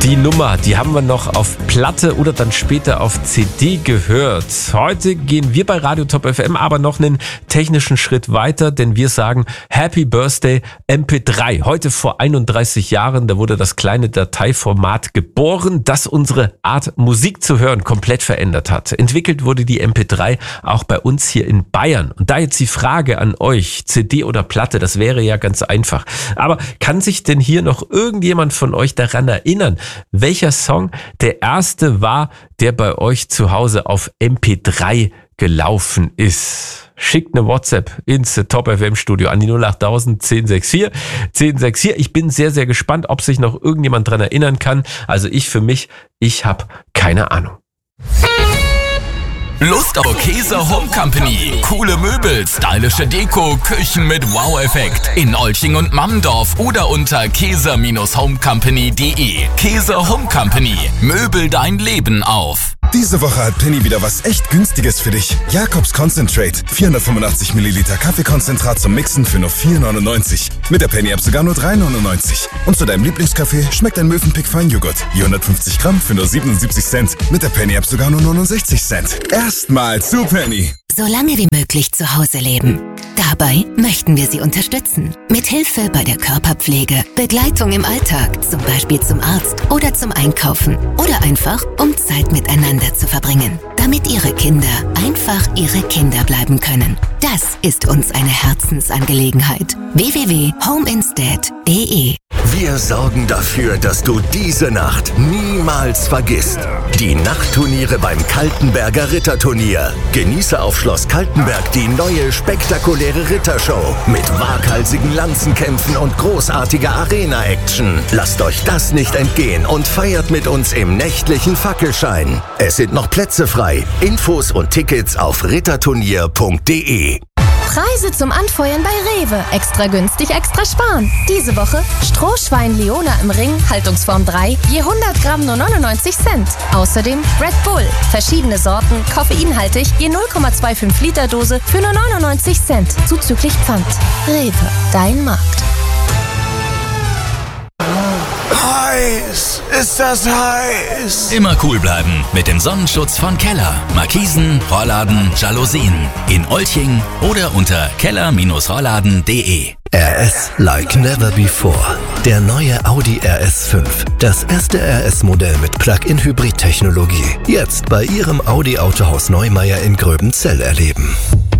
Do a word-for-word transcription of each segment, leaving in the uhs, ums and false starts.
Die Nummer, die haben wir noch auf Platte oder dann später auf C D gehört. Heute gehen wir bei Radio Top F M aber noch einen technischen Schritt weiter, denn wir sagen Happy Birthday M P drei. Heute vor einunddreißig Jahren, da wurde das kleine Dateiformat geboren, das unsere Art Musik zu hören komplett verändert hat. Entwickelt wurde die M P drei auch bei uns hier in Bayern. Und da jetzt die Frage an euch, C D oder Platte, das wäre ja ganz einfach. Aber kann sich denn hier noch irgendjemand von euch daran erinnern, welcher Song der erste war, der bei euch zu Hause auf M P drei gelaufen ist? Schickt eine WhatsApp ins Top F M Studio an die null acht null null eins null sechs vier eins null sechs vier. Ich bin sehr, sehr gespannt, ob sich noch irgendjemand dran erinnern kann. Also ich für mich, ich habe keine Ahnung. Lust auf Käser Home Company. Coole Möbel, stylische Deko, Küchen mit Wow-Effekt. In Olching und Mammendorf oder unter käser Bindestrich homecompany punkt de. Käser Home Company. Möbel dein Leben auf. Diese Woche hat Penny wieder was echt Günstiges für dich. Jakobs Concentrate. vierhundertfünfundachtzig Milliliter Kaffeekonzentrat zum Mixen für nur vier neunundneunzig. Mit der Penny-App sogar nur drei neunundneunzig. Und zu deinem Lieblingskaffee schmeckt ein Mövenpick Feinjoghurt. vierhundertfünfzig Gramm für nur siebenundsiebzig Cent. Mit der Penny-App sogar nur neunundsechzig Cent. Erstmal zu Penny. So lange wie möglich zu Hause leben. Dabei möchten wir Sie unterstützen. Mit Hilfe bei der Körperpflege, Begleitung im Alltag, zum Beispiel zum Arzt oder zum Einkaufen oder einfach, um Zeit miteinander zu verbringen. Damit Ihre Kinder einfach Ihre Kinder bleiben können. Das ist uns eine Herzensangelegenheit. w w w punkt homeinstead punkt de. Wir sorgen dafür, dass du diese Nacht niemals vergisst. Die Nachtturniere beim Kaltenberger Ritterturnier. Genieße auf Schloss Kaltenberg die neue spektakuläre Rittershow mit waghalsigen Lanzenkämpfen und großartiger Arena-Action. Lasst euch das nicht entgehen und feiert mit uns im nächtlichen Fackelschein. Es sind noch Plätze frei. Infos und Tickets auf ritterturnier punkt de. Preise zum Anfeuern bei Rewe. Extra günstig, extra sparen. Diese Woche Strohschwein Leona im Ring, Haltungsform drei, je hundert Gramm nur neunundneunzig Cent. Außerdem Red Bull, verschiedene Sorten, koffeinhaltig, je null Komma fünfundzwanzig Liter Dose für nur neunundneunzig Cent. Zuzüglich Pfand. Rewe, dein Markt. Heiß, ist das heiß. Immer cool bleiben mit dem Sonnenschutz von Keller. Markisen, Rollladen, Jalousien. In Olching oder unter keller Bindestrich rollladen punkt de. R S like never before. Der neue Audi R S fünf. Das erste R S-Modell mit Plug-in-Hybrid-Technologie. Jetzt bei Ihrem Audi-Autohaus Neumeier in Gröbenzell erleben.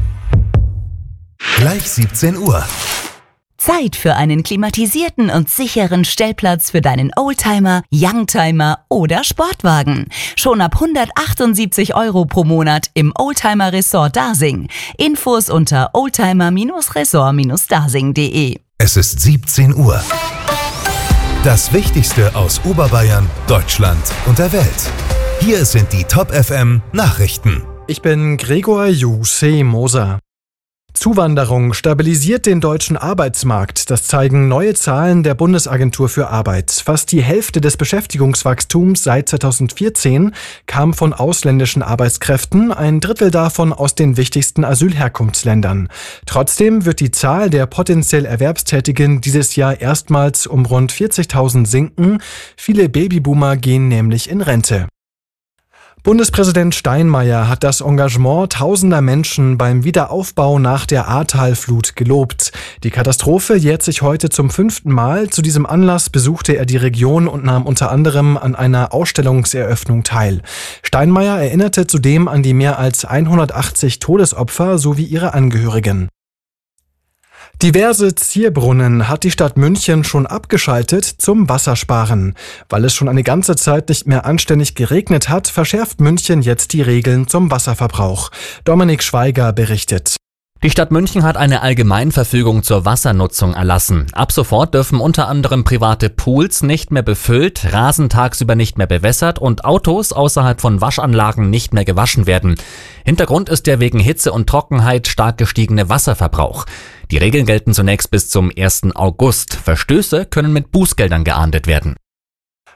Gleich siebzehn Uhr. Zeit für einen klimatisierten und sicheren Stellplatz für deinen Oldtimer, Youngtimer oder Sportwagen. Schon ab hundertachtundsiebzig Euro pro Monat im Oldtimer Resort Dasing. Infos unter oldtimer Resort Dasing punkt de. Es ist siebzehn Uhr. Das Wichtigste aus Oberbayern, Deutschland und der Welt. Hier sind die Top F M Nachrichten. Ich bin Gregor Juseh Moser. Zuwanderung stabilisiert den deutschen Arbeitsmarkt. Das zeigen neue Zahlen der Bundesagentur für Arbeit. Fast die Hälfte des Beschäftigungswachstums seit zweitausendvierzehn kam von ausländischen Arbeitskräften, ein Drittel davon aus den wichtigsten Asylherkunftsländern. Trotzdem wird die Zahl der potenziell Erwerbstätigen dieses Jahr erstmals um rund vierzigtausend sinken. Viele Babyboomer gehen nämlich in Rente. Bundespräsident Steinmeier hat das Engagement tausender Menschen beim Wiederaufbau nach der Ahrtalflut gelobt. Die Katastrophe jährt sich heute zum fünften Mal. Zu diesem Anlass besuchte er die Region und nahm unter anderem an einer Ausstellungseröffnung teil. Steinmeier erinnerte zudem an die mehr als hundertachtzig Todesopfer sowie ihre Angehörigen. Diverse Zierbrunnen hat die Stadt München schon abgeschaltet zum Wassersparen. Weil es schon eine ganze Zeit nicht mehr anständig geregnet hat, verschärft München jetzt die Regeln zum Wasserverbrauch. Dominik Schweiger berichtet. Die Stadt München hat eine Allgemeinverfügung zur Wassernutzung erlassen. Ab sofort dürfen unter anderem private Pools nicht mehr befüllt, Rasen tagsüber nicht mehr bewässert und Autos außerhalb von Waschanlagen nicht mehr gewaschen werden. Hintergrund ist der wegen Hitze und Trockenheit stark gestiegene Wasserverbrauch. Die Regeln gelten zunächst bis zum ersten August. Verstöße können mit Bußgeldern geahndet werden.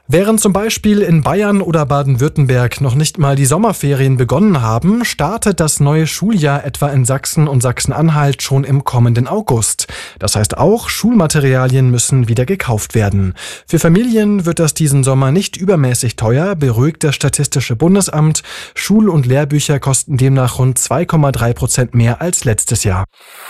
Während zum Beispiel in Bayern oder Baden-Württemberg noch nicht mal die Sommerferien begonnen haben, startet das neue Schuljahr etwa in Sachsen und Sachsen-Anhalt schon im kommenden August. Das heißt auch, Schulmaterialien müssen wieder gekauft werden. Für Familien wird das diesen Sommer nicht übermäßig teuer, beruhigt das Statistische Bundesamt. Schul- und Lehrbücher kosten demnach rund zwei Komma drei Prozent mehr als letztes Jahr.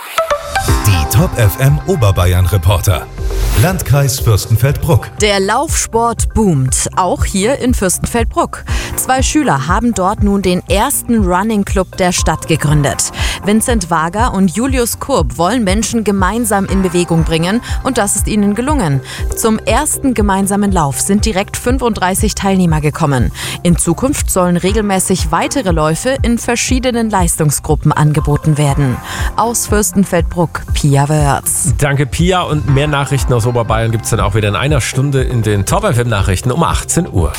Die Top F M Oberbayern-Reporter. Landkreis Fürstenfeldbruck. Der Laufsport boomt, auch hier in Fürstenfeldbruck. Zwei Schüler haben dort nun den ersten Running Club der Stadt gegründet. Vincent Wager und Julius Kurb wollen Menschen gemeinsam in Bewegung bringen und das ist ihnen gelungen. Zum ersten gemeinsamen Lauf sind direkt fünfunddreißig Teilnehmer gekommen. In Zukunft sollen regelmäßig weitere Läufe in verschiedenen Leistungsgruppen angeboten werden. Aus Fürstenfeldbruck, Pia Wörz. Danke, Pia. Und mehr Nachrichten aus Oberbayern gibt es dann auch wieder in einer Stunde in den Top F M-Nachrichten um achtzehn Uhr.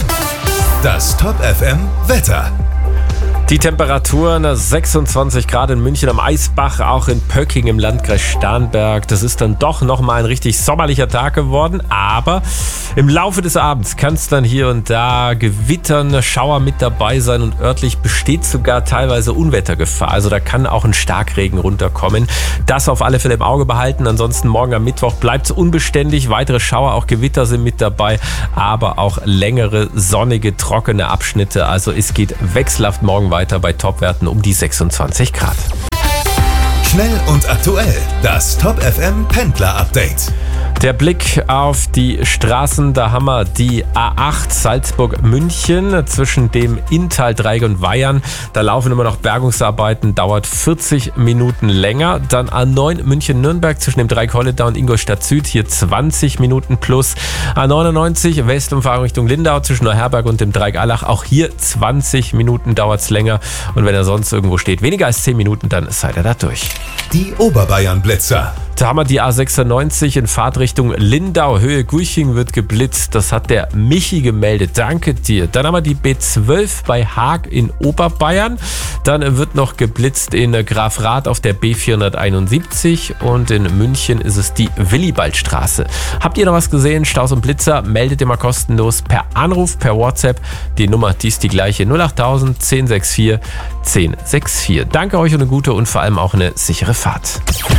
Das Top F M Wetter. Die Temperaturen sechsundzwanzig Grad in München am Eisbach, auch in Pöcking im Landkreis Starnberg. Das ist dann doch nochmal ein richtig sommerlicher Tag geworden. Aber im Laufe des Abends kann es dann hier und da Gewittern, Schauer mit dabei sein und örtlich besteht sogar teilweise Unwettergefahr. Also da kann auch ein Starkregen runterkommen. Das auf alle Fälle im Auge behalten. Ansonsten morgen am Mittwoch bleibt es unbeständig. Weitere Schauer, auch Gewitter sind mit dabei, aber auch längere, sonnige, trockene Abschnitte. Also es geht wechselhaft morgen weiter bei Topwerten um die sechsundzwanzig Grad. Schnell und aktuell, das Top F M Pendler Update. Der Blick auf die Straßen, da haben wir die A acht Salzburg-München zwischen dem Inntal-Dreieck und Weyern. Da laufen immer noch Bergungsarbeiten, dauert vierzig Minuten länger. Dann A neun München-Nürnberg zwischen dem Dreieck Holledau und Ingolstadt Süd, hier zwanzig Minuten plus. A neunundneunzig Westumfahrung Richtung Lindau zwischen Neuherberg und dem Dreieck Allach, auch hier zwanzig Minuten dauert es länger. Und wenn er sonst irgendwo steht, weniger als zehn Minuten, dann seid ihr da durch. Die Oberbayern-Blitzer. Da haben wir die A sechsundneunzig in Fahrtrichtung Lindau, Höhe Guiching wird geblitzt. Das hat der Michi gemeldet. Danke dir. Dann haben wir die B zwölf bei Haag in Oberbayern. Dann wird noch geblitzt in Grafrath auf der B vierhunderteinundsiebzig und in München ist es die Willibaldstraße. Habt ihr noch was gesehen? Staus und Blitzer, meldet ihr mal kostenlos per Anruf, per WhatsApp. Die Nummer, die ist die gleiche, null acht null null eins null sechs vier eins null sechs vier. Danke euch und eine gute und vor allem auch eine sichere Fahrt.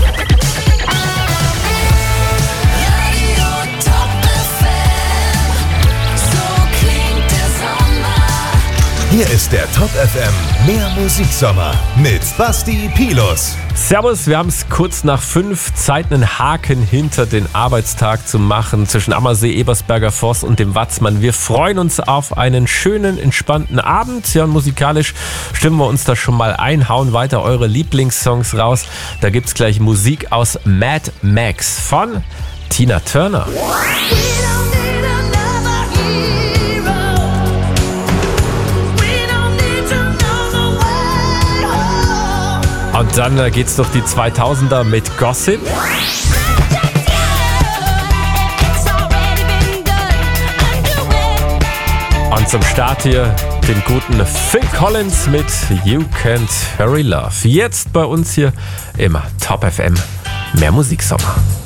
Hier ist der Top F M Mehr Musiksommer mit Basti Pilus. Servus, wir haben es kurz nach fünf, Zeit einen Haken hinter den Arbeitstag zu machen zwischen Ammersee, Ebersberger Forst und dem Watzmann. Wir freuen uns auf einen schönen, entspannten Abend. Ja, und musikalisch stimmen wir uns da schon mal ein, hauen weiter eure Lieblingssongs raus. Da gibt's gleich Musik aus Mad Max von Tina Turner. Und dann geht's durch die zweitausender mit Gossip. Und zum Start hier den guten Phil Collins mit You Can't Hurry Love. Jetzt bei uns hier immer Top F M, mehr Musiksommer.